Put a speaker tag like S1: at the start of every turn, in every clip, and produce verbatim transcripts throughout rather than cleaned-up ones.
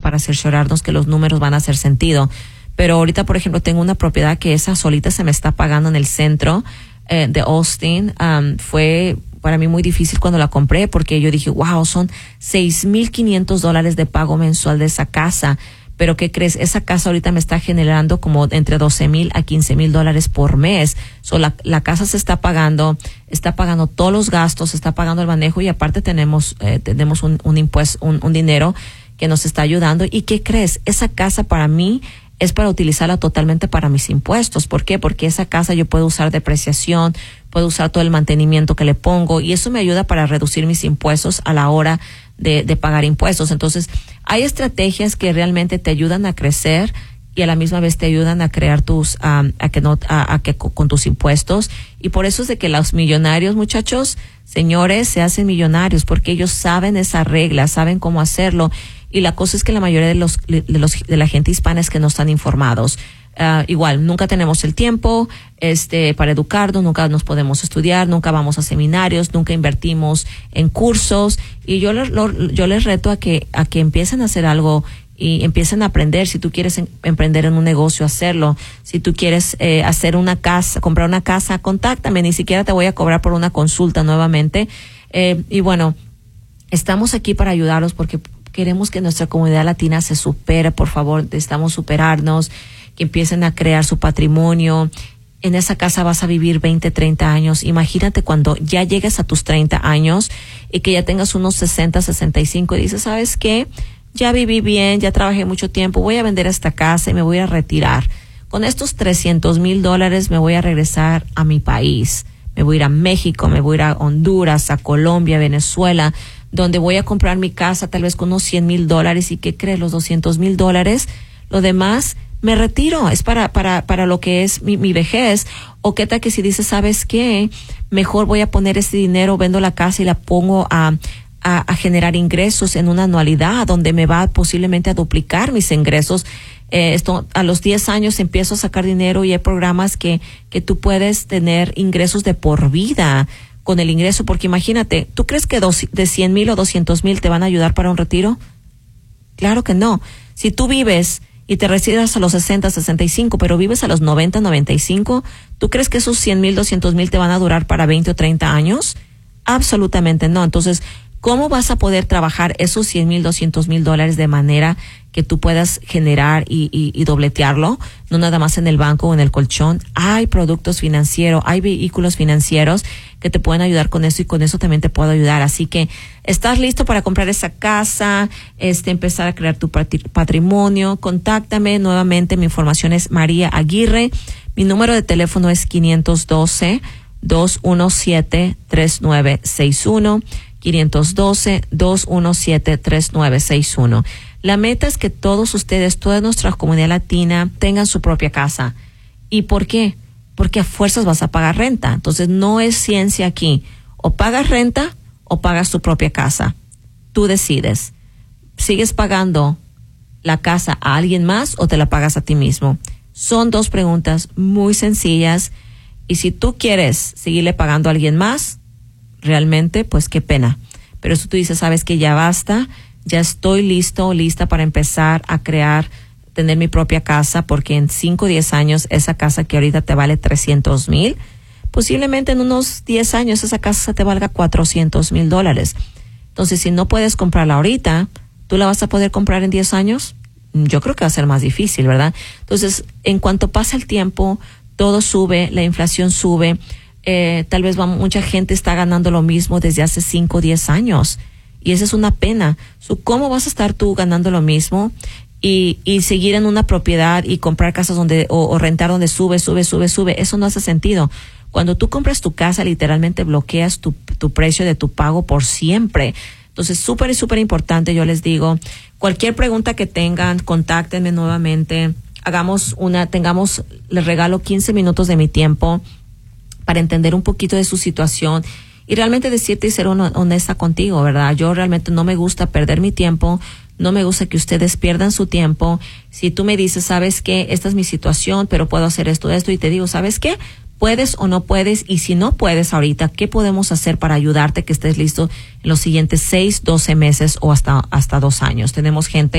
S1: para cerciorarnos que los números van a hacer sentido. Pero ahorita, por ejemplo, tengo una propiedad que esa solita se me está pagando en el centro eh, de Austin. Um, fue para mí muy difícil cuando la compré porque yo dije, wow, son seis mil quinientos dólares de pago mensual de esa casa. Pero ¿qué crees? Esa casa ahorita me está generando como entre doce mil a quince mil dólares por mes. So, la, la casa se está pagando, está pagando todos los gastos, está pagando el manejo y aparte tenemos, eh, tenemos un, un impuesto, un, un dinero que nos está ayudando. ¿Y qué crees? Esa casa para mí es para utilizarla totalmente para mis impuestos. ¿Por qué? Porque esa casa yo puedo usar depreciación, puedo usar todo el mantenimiento que le pongo y eso me ayuda para reducir mis impuestos a la hora de, de pagar impuestos. Entonces, hay estrategias que realmente te ayudan a crecer y a la misma vez te ayudan a crear tus, um, a que no, a, a que con, con tus impuestos. Y por eso es de que los millonarios, muchachos, señores, se hacen millonarios porque ellos saben esa regla, saben cómo hacerlo. Y la cosa es que la mayoría de los, de los, de la gente hispana es que no están informados. Uh, igual, nunca tenemos el tiempo, este, para educarnos, nunca nos podemos estudiar, nunca vamos a seminarios, nunca invertimos en cursos. Y yo, lo, yo les reto a que, a que empiecen a hacer algo y empiecen a aprender. Si tú quieres en, emprender en un negocio, hacerlo. Si tú quieres eh, hacer una casa, comprar una casa, contáctame. Ni siquiera te voy a cobrar por una consulta nuevamente. Eh, y bueno, estamos aquí para ayudarlos porque queremos que nuestra comunidad latina se supere. Por favor, necesitamos superarnos, que empiecen a crear su patrimonio. En esa casa vas a vivir veinte, treinta años. Imagínate cuando ya llegues a tus treinta años y que ya tengas unos sesenta, sesenta y cinco y dices, ¿sabes qué? Ya viví bien, ya trabajé mucho tiempo, voy a vender esta casa y me voy a retirar. Con estos trescientos mil dólares me voy a regresar a mi país. Me voy a ir a México, me voy a ir a Honduras, a Colombia, Venezuela, donde voy a comprar mi casa tal vez con unos cien mil dólares. ¿Y qué crees? Los doscientos mil dólares, lo demás me retiro, es para, para, para lo que es mi, mi vejez. O qué tal que si dices, ¿sabes qué? Mejor voy a poner este dinero, vendo la casa y la pongo a, a, a generar ingresos en una anualidad donde me va posiblemente a duplicar mis ingresos. Eh, esto, a los diez años empiezo a sacar dinero y hay programas que, que tú puedes tener ingresos de por vida con el ingreso, porque imagínate, ¿tú crees que dos, de cien mil o doscientos mil te van a ayudar para un retiro? Claro que no. Si tú vives y te retiras a los sesenta, sesenta y cinco, pero vives a los noventa, noventa y cinco, ¿tú crees que esos cien mil, doscientos mil te van a durar para veinte o treinta años? Absolutamente no. Entonces, ¿cómo vas a poder trabajar esos cien mil, doscientos mil dólares de manera que tú puedas generar y, y, y dobletearlo? No nada más en el banco o en el colchón. Hay productos financieros, hay vehículos financieros que te pueden ayudar con eso y con eso también te puedo ayudar. Así que, ¿estás listo para comprar esa casa? Este, empezar a crear tu patrimonio. Contáctame nuevamente. Mi información es María Aguirre. Mi número de teléfono es quinientos doce, dos uno siete, tres nueve seis uno. quinientos doce, dos uno siete, tres nueve seis uno. La meta es que todos ustedes, toda nuestra comunidad latina, tengan su propia casa. ¿Y por qué? Porque a fuerzas vas a pagar renta. Entonces no es ciencia aquí. O pagas renta o pagas tu propia casa. Tú decides. ¿Sigues pagando la casa a alguien más o te la pagas a ti mismo? Son dos preguntas muy sencillas. Y si tú quieres seguirle pagando a alguien más, realmente, pues qué pena. Pero si tú dices, sabes que ya basta, ya estoy listo, lista para empezar a crear, tener mi propia casa, porque en cinco o diez años esa casa que ahorita te vale trescientos mil, posiblemente en unos diez años esa casa te valga cuatrocientos mil dólares. Entonces, si no puedes comprarla ahorita, ¿tú la vas a poder comprar en diez años? Yo creo que va a ser más difícil, ¿verdad? Entonces, en cuanto pasa el tiempo, todo sube, la inflación sube. Eh, tal vez va, mucha gente está ganando lo mismo desde hace cinco o diez años. Y esa es una pena. So, ¿cómo vas a estar tú ganando lo mismo y, y seguir en una propiedad y comprar casas donde o, o rentar donde sube, sube, sube, sube? Eso no hace sentido. Cuando tú compras tu casa, literalmente bloqueas tu, tu precio de tu pago por siempre. Entonces, súper, súper importante, yo les digo, cualquier pregunta que tengan, contáctenme nuevamente. Hagamos una, tengamos, les regalo quince minutos de mi tiempo para entender un poquito de su situación y realmente decirte y ser honesta contigo, ¿verdad? Yo realmente no me gusta perder mi tiempo, no me gusta que ustedes pierdan su tiempo. Si tú me dices, ¿sabes qué? Esta es mi situación, pero puedo hacer esto, esto, y te digo, ¿sabes qué? ¿Puedes o no puedes? Y si no puedes ahorita, ¿qué podemos hacer para ayudarte que estés listo en los siguientes seis, doce meses o hasta, hasta dos años? Tenemos gente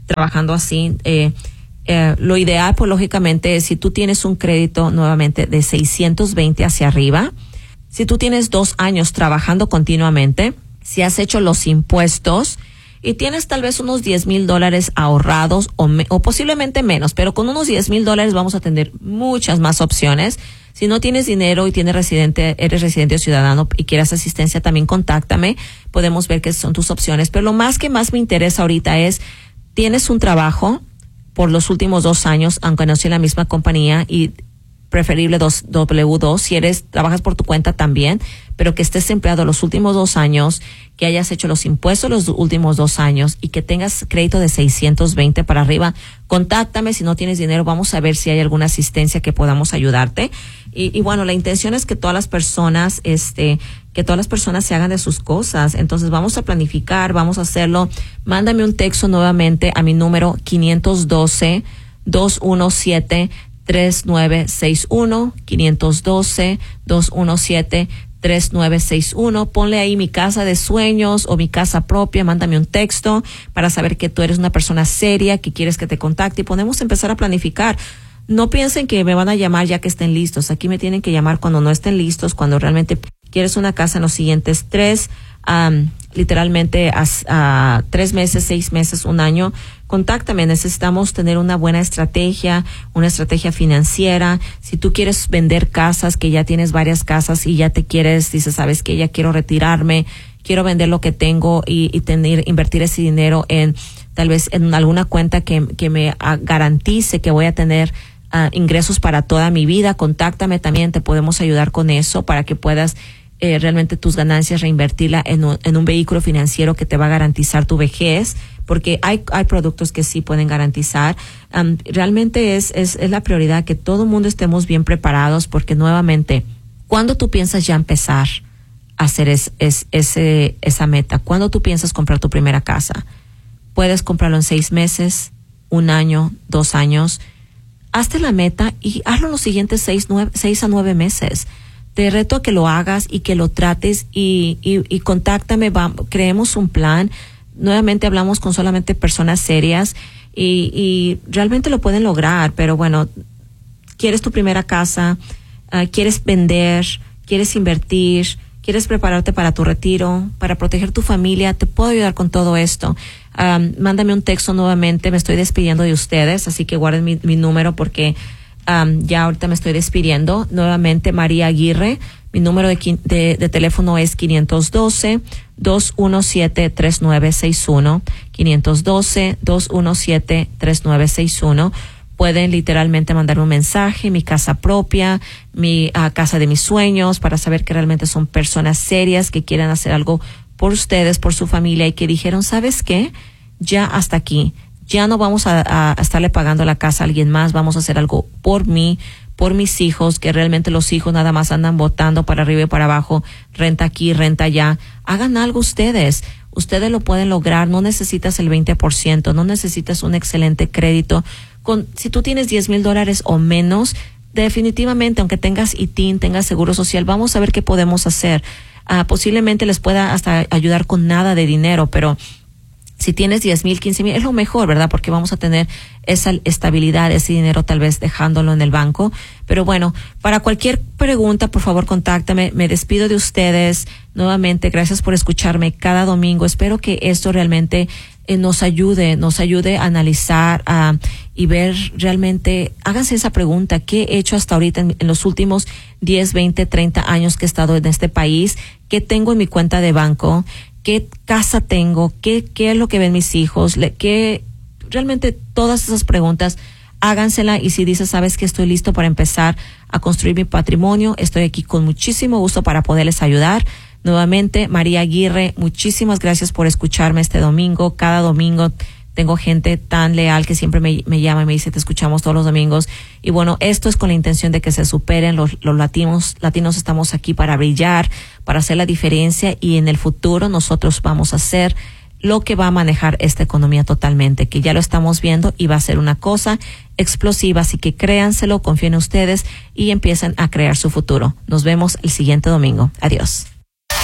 S1: trabajando así. Eh, eh, lo ideal, pues lógicamente, es si tú tienes un crédito nuevamente de seiscientos veinte hacia arriba, si tú tienes dos años trabajando continuamente, si has hecho los impuestos y tienes tal vez unos diez mil dólares ahorrados o, me, o posiblemente menos, pero con unos diez mil dólares vamos a tener muchas más opciones. Si no tienes dinero y tienes residente, eres residente o ciudadano y quieres asistencia, también contáctame. Podemos ver qué son tus opciones. Pero lo más que más me interesa ahorita es, tienes un trabajo por los últimos dos años, aunque no sea en la misma compañía, y preferible dos, W dos, si eres, trabajas por tu cuenta también, pero que estés empleado los últimos dos años, que hayas hecho los impuestos los últimos dos años y que tengas crédito de seiscientos veinte para arriba. Contáctame. Si no tienes dinero, vamos a ver si hay alguna asistencia que podamos ayudarte. Y, y bueno, la intención es que todas las personas, este, que todas las personas se hagan de sus cosas. Entonces vamos a planificar, vamos a hacerlo. Mándame un texto nuevamente a mi número quinientos doce, doscientos diecisiete, tres nueve seis uno, quinientos doce, doscientos diecisiete, tres nueve seis uno. Ponle ahí mi casa de sueños o mi casa propia. Mándame un texto para saber que tú eres una persona seria, que quieres que te contacte, y podemos empezar a planificar. No piensen que me van a llamar ya que estén listos. Aquí me tienen que llamar cuando no estén listos, cuando realmente quieres una casa en los siguientes tres, um, literalmente a, a tres meses, seis meses, un año. Contáctame. Necesitamos tener una buena estrategia, una estrategia financiera. Si tú quieres vender casas, que ya tienes varias casas y ya te quieres, dices, sabes que ya quiero retirarme, quiero vender lo que tengo y, y tener, invertir ese dinero en, tal vez en alguna cuenta que, que me garantice que voy a tener uh, ingresos para toda mi vida. Contáctame también, te podemos ayudar con eso para que puedas eh, realmente tus ganancias reinvertirla en un, en un vehículo financiero que te va a garantizar tu vejez, porque hay hay productos que sí pueden garantizar. Um, realmente es, es es la prioridad que todo el mundo estemos bien preparados, porque nuevamente, ¿cuándo tú piensas ya empezar a hacer es, es, ese esa meta? ¿Cuándo tú piensas comprar tu primera casa? Puedes comprarlo en seis meses, un año, dos años. Hazte la meta y hazlo en los siguientes seis, nueve, seis a nueve meses. Te reto a que lo hagas y que lo trates y, y, y contáctame, va, creemos un plan. Nuevamente hablamos con solamente personas serias y, y realmente lo pueden lograr, pero bueno, quieres tu primera casa, uh, quieres vender, quieres invertir, quieres prepararte para tu retiro, para proteger tu familia, te puedo ayudar con todo esto. Um, mándame un texto nuevamente, me estoy despidiendo de ustedes, así que guarden mi, mi número porque um, ya ahorita me estoy despidiendo. Nuevamente, María Aguirre, mi número de, de, de teléfono es quinientos doce, doscientos diecisiete, tres nueve seis uno, quinientos doce, doscientos diecisiete, tres nueve seis uno. Pueden literalmente mandarme un mensaje, mi casa propia, mi uh, casa de mis sueños, para saber que realmente son personas serias que quieren hacer algo por ustedes, por su familia, y que dijeron, ¿sabes qué? Ya hasta aquí, ya no vamos a, a, a estarle pagando la casa a alguien más, vamos a hacer algo por mí, por mis hijos, que realmente los hijos nada más andan botando para arriba y para abajo, renta aquí, renta allá. Hagan algo ustedes. Ustedes lo pueden lograr, no necesitas el veinte por ciento, no necesitas un excelente crédito. Con, si tú tienes diez mil dólares o menos, definitivamente, aunque tengas I T I N, tengas seguro social, vamos a ver qué podemos hacer. Uh, posiblemente les pueda hasta ayudar con nada de dinero, pero si tienes diez mil, quince mil, es lo mejor, ¿verdad? Porque vamos a tener esa estabilidad, ese dinero tal vez dejándolo en el banco. Pero bueno, para cualquier pregunta, por favor, contáctame. Me despido de ustedes. Nuevamente, gracias por escucharme cada domingo. Espero que esto realmente eh, nos ayude, nos ayude a analizar uh, y ver realmente, háganse esa pregunta, ¿qué he hecho hasta ahorita en, en los últimos diez, veinte, treinta años que he estado en este país? ¿Qué tengo en mi cuenta de banco? ¿Qué casa tengo? ¿Qué, qué es lo que ven mis hijos? ¿Qué, realmente todas esas preguntas, hágansela, y si dices, sabes que estoy listo para empezar a construir mi patrimonio, estoy aquí con muchísimo gusto para poderles ayudar. Nuevamente, María Aguirre, muchísimas gracias por escucharme este domingo. Cada domingo tengo gente tan leal que siempre me, me llama y me dice, te escuchamos todos los domingos. Y bueno, esto es con la intención de que se superen. Los, los latinos, latinos estamos aquí para brillar, para hacer la diferencia, y en el futuro nosotros vamos a hacer lo que va a manejar esta economía totalmente, que ya lo estamos viendo y va a ser una cosa explosiva. Así que créanselo, confíen en ustedes y empiecen a crear su futuro. Nos vemos el siguiente domingo. Adiós.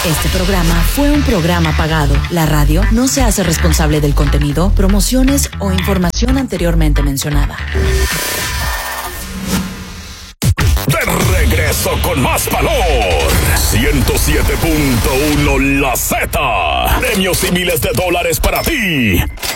S2: Este programa fue un programa pagado. La radio no se hace responsable del contenido, promociones o información anteriormente mencionada.
S3: De regreso con más valor. ciento siete punto uno La Z. Premios y miles de dólares para ti.